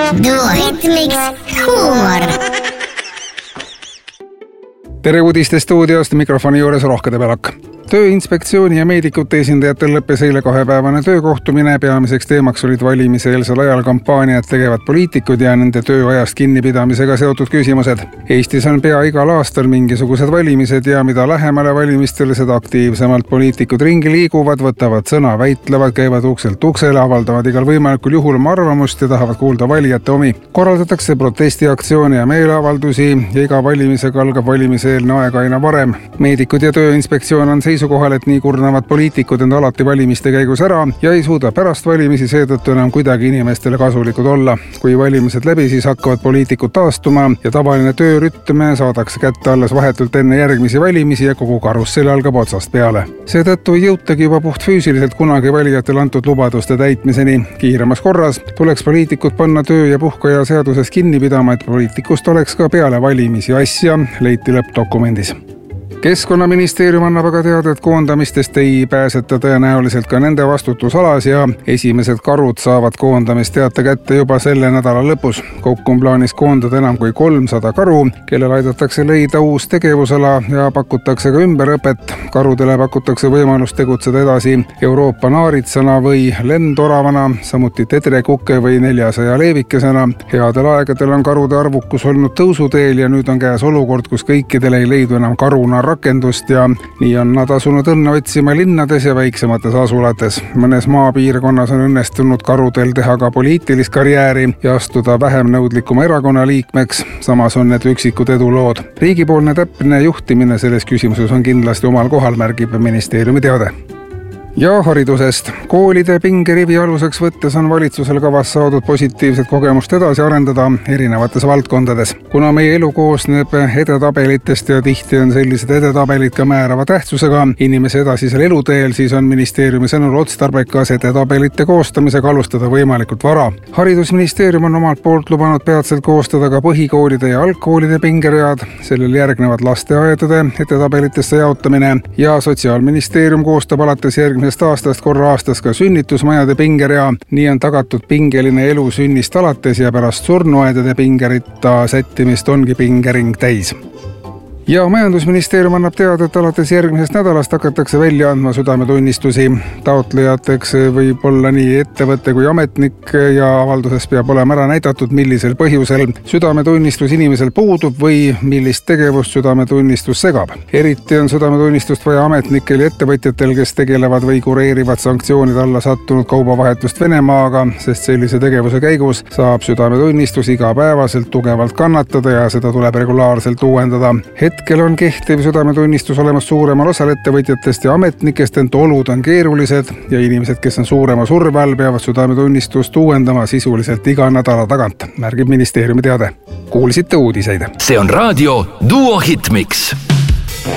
Duo Hitmix huumor. Tere uudiste stuudiost, mikrofoni juures Rohke Debelak. Tööinspektsiooni ja meedikute esindajatel lõppes eile 2-päevane töökohtumine. Peamiseks teemaks olid valimiseelsel ajal kampaaniat tegevad poliitikud ja nende tööajast kinnipidamisega seotud küsimused. Eestis on pea igal aastal mingisugused valimised ja mida lähemale valimistele, seda aktiivsemalt poliitikud ringi liiguvad, võtavad sõna, väitlevad, käivad ukselt uksele, avaldavad igal võimalikul juhul oma arvamust ja tahavad kuulda valijate omi. Korraldatakse protestiaktsioone ja meeleavaldusi ja iga valimisega algab valimiseelne aeg aina varem. Meedikud ja Tööinspektsioon on seisukohal, et nii kurnavad poliitikud end alati valimiste käigus ära ja ei suuda pärast valimisi seetõttu enam kuidagi inimestele kasulikud olla. Kui valimised läbi, siis hakkavad poliitikud taastuma ja tavaline töörütm saadakse kätte alles vahetult enne järgmisi valimisi ja kogu karussell algab otsast peale. Seetõttu ei jõutagi juba puhtfüüsiliselt kunagi valijatele antud lubaduste täitmiseni. Kiiremas korras tuleks poliitikud panna töö- ja puhkeaja seaduses kinni pidama, et poliitikust oleks ka peale valimisi asja, leiti lõppdokumendis. Keskkonnaministeerium annab aga teada, et koondamistest ei pääseta tõenäoliselt ka nende vastutusalas ja esimesed karud saavad koondamisteate kätte juba selle nädala lõpus. Kokku on plaanis koondada enam kui 300 karu, kellel aidatakse leida uus tegevusala ja pakutakse ka ümberõpet. Karudele pakutakse võimalust tegutseda edasi Euroopa naaritsana või lendoravana, samuti tedrekuke või 400 leevikesena. Headel aegadel on karude arvukus olnud tõusuteel ja nüüd on käes olukord, kus kõikidel ei leidu enam karuna rakendust ja nii on nad asunud õnne otsima linnades ja väiksemates asulates. Mõnes maapiirkonnas on õnnestunud karudel teha ka poliitilist karjääri ja astuda vähem nõudlikuma erakonna liikmeks. Samas on need üksikud edulood. Riigipoolne täpne juhtimine selles küsimuses on kindlasti omal kohal, märgib ministeeriumi teade. Ja haridusest. Koolide pingerivi aluseks võttes on valitsusel kavas saadud positiivset kogemust edasi arendada erinevates valdkondades. Kuna meie elu koosneb edetabelitest ja tihti on sellised edetabelid ka määrava tähtsusega inimese edasisel eluteel, siis on ministeeriumi sõnul otstarbekas edetabelite koostamisega alustada võimalikult vara. Haridusministeerium on omalt poolt lubanud peatselt koostada ka põhikoolide ja algkoolide pingeread, sellel järgnevad lasteaedade edetabelitesse jaotamine ja Sotsiaalministeerium koostab alates järgmisest aastast korra aastas ka sünnitusmajade pingerea. Nii on tagatud pingeline elu sünnist alates ja pärast surnuaedade pingeritta sättimist ongi pingering täis. Ja Majandusministeerium annab teada, et alates järgmisest nädalast hakatakse välja andma südametunnistusi. Taotlejateks võib olla nii ettevõtte kui ametnik ja avalduses peab olema ära näidatud, millisel põhjusel südametunnistus inimesel puudub või millist tegevust südametunnistus segab. Eriti on südametunnistust vaja ametnikel ja ettevõtjatel, kes tegelevad või kureerivad sanktsioonide alla sattunud kaubavahetust Venemaaga, sest sellise tegevuse käigus saab südametunnistus igapäevaselt tugevalt kannatada ja seda tuleb regulaarselt uuendada. Hetkel on kehtiv südametunnistus olemas suuremal osal ettevõtjatest ja ametnikest, ent olud on keerulised ja inimesed, kes on suurema surve all, peavad südametunnistust uuendama sisuliselt iga nädala tagant, märgib ministeeriumi teade. Kuulsite uudiseid. See on raadio Duo Hitmix.